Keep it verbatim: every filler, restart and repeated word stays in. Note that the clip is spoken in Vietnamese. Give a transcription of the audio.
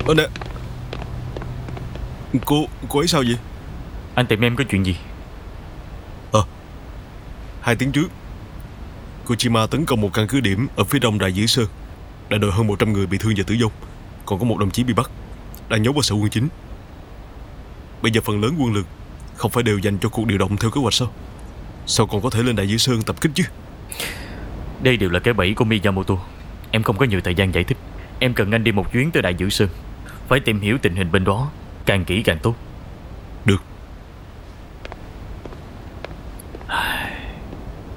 Ơ nè, Cô, cô ấy sao vậy? Anh tìm em có chuyện gì? Ờ Hai tiếng trước, Kojima tấn công một căn cứ điểm ở phía đông Đại Dữ Sơn, đã đội hơn một trăm người bị thương và tử vong. Còn có một đồng chí bị bắt, đang giấu ở sở quân chính. Bây giờ phần lớn quân lực không phải đều dành cho cuộc điều động theo kế hoạch sao? Sao còn có thể lên Đại Dữ Sơn tập kích chứ? Đây đều là cái bẫy của Miyamoto. Em không có nhiều thời gian giải thích. Em cần anh đi một chuyến tới Đại Dữ Sơn, phải tìm hiểu tình hình bên đó càng kỹ càng tốt.